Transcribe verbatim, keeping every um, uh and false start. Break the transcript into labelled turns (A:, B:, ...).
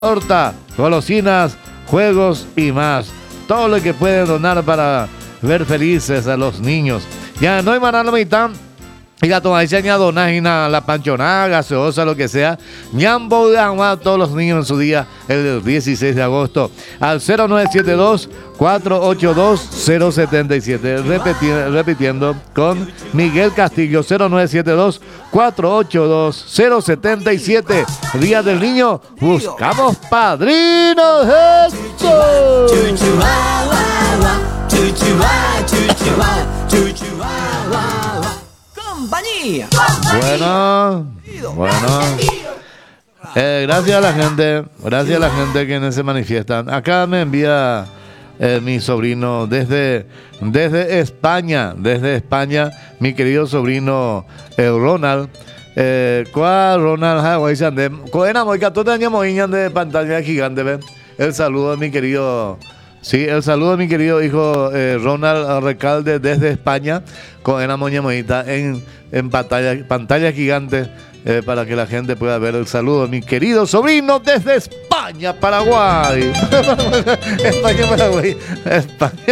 A: torta, golosinas, juegos y más. Todo lo que pueden donar para ver felices a los niños. Ya no hay más nada, mitad. Y la toma dice donar la panchonada, gaseosa, lo que sea. Ñambo de agua a todos los niños en su día, el dieciséis de agosto. Al cero nueve siete dos, cuatro ocho dos, cero siete siete. Repeti- repitiendo con Miguel Castillo, cero nueve siete dos, cuatro ocho dos, cero siete siete. Día del Niño, buscamos padrinos. ¡Eso!
B: Compañía.
A: Bueno, bueno. Eh, gracias a la gente, gracias a la gente que se manifiestan. Acá me envía eh, mi sobrino desde, desde España, desde España, mi querido sobrino eh, Ronald. Eh, ¿Cuál Ronald? Hawaii Sandem. ¿Cuál moica? Tú tenías moiñas de pantalla gigante, ¿ves? El saludo de mi querido. Sí, el saludo de mi querido hijo eh, Ronald Recalde desde España con una moña moñita en, en pantalla, pantalla gigante eh, para que la gente pueda ver el saludo de mi querido sobrino desde España, Paraguay. España, Paraguay, España.